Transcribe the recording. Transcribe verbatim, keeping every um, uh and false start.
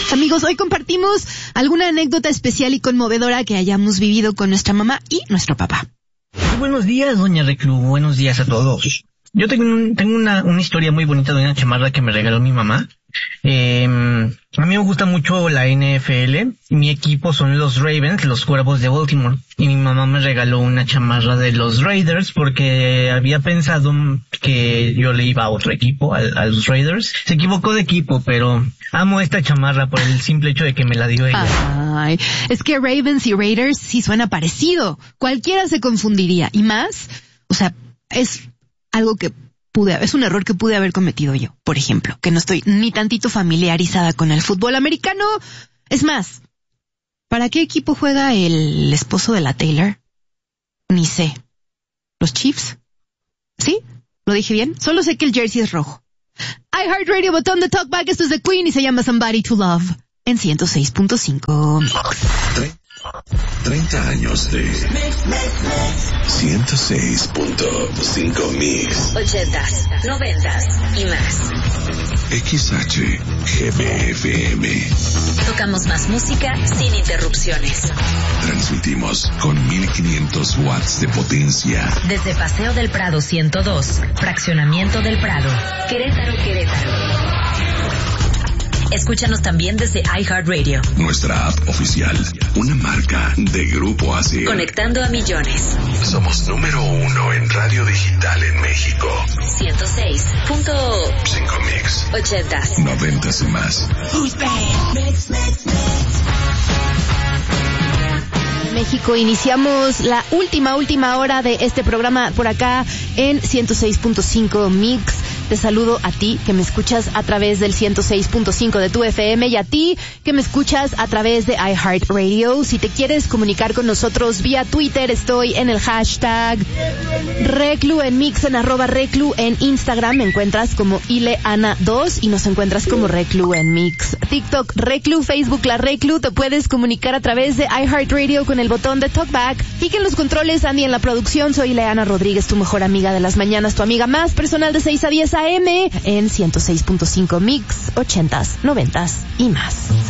Amigos, hoy compartimos alguna anécdota especial y conmovedora que hayamos vivido con nuestra mamá y nuestro papá. Buenos días, doña Reclu. Buenos días a todos. Yo tengo, un, tengo una, una historia muy bonita de una chamarra que me regaló mi mamá. Eh, a mí me gusta mucho la N F L. Mi equipo son los Ravens, los Cuervos de Baltimore. Y mi mamá me regaló una chamarra de los Raiders porque había pensado que yo le iba a otro equipo, a, a los Raiders. Se equivocó de equipo, pero amo esta chamarra por el simple hecho de que me la dio ella. Ay, es que Ravens y Raiders sí suena parecido. Cualquiera se confundiría. Y más, o sea, es algo que pude, es un error que pude haber cometido yo, por ejemplo, que no estoy ni tantito familiarizada con el fútbol americano. Es más, ¿para qué equipo juega el esposo de la Taylor? Ni sé. ¿Los Chiefs? ¿Sí? ¿Lo dije bien? Solo sé que el jersey es rojo. iHeartRadio, botón de talkback, esto es The Queen y se llama Somebody to Love en ciento seis punto cinco. treinta años de ciento seis punto cinco Mix. ochentas, noventas y más. X H G B F M. Tocamos más música sin interrupciones. Transmitimos con mil quinientos watts de potencia. Desde Paseo del Prado ciento dos, Fraccionamiento del Prado, Querétaro, Querétaro. Escúchanos también desde iHeartRadio. Nuestra app oficial, una marca de Grupo A S I R. Conectando a millones. Somos número uno en radio digital en México. ciento seis punto cinco Mix. ochentas. Noventas y más. México, iniciamos la última, última hora de este programa por acá en ciento seis punto cinco Mix. Te saludo a ti que me escuchas a través del ciento seis punto cinco de tu F M y a ti que me escuchas a través de iHeartRadio. Si te quieres comunicar con nosotros vía Twitter, estoy en el hashtag Reclu en Mix, en arroba Reclu en Instagram. Me encuentras como Ileana dos y nos encuentras como Reclu en Mix. TikTok Reclu, Facebook La Reclu. Te puedes comunicar a través de iHeartRadio con el botón de Talkback. Y que en los controles, Andy en la producción. Soy Ileana Rodríguez, tu mejor amiga de las mañanas, tu amiga más personal de seis a diez A M en ciento seis punto cinco Mix, ochentas, noventas y más.